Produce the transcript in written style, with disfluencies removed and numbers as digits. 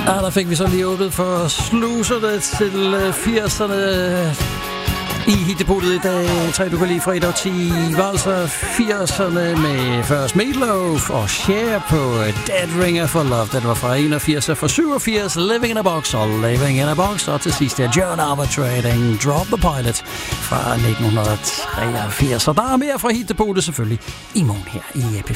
Der fik vi så lige åbnet for sluserne til 80'erne i hittepunktet i dag. 3 du kan lide fra 1 og 10 var altså 80'erne med først Meatloaf og Cher på Dead Ringer for Love. Den var fra 81 og fra 87 Living in a Box og Living in a Box. Og til sidst er John Arbitrating Drop the Pilot fra 1983. Og der er mere fra hittepunktet selvfølgelig i morgen her i P4.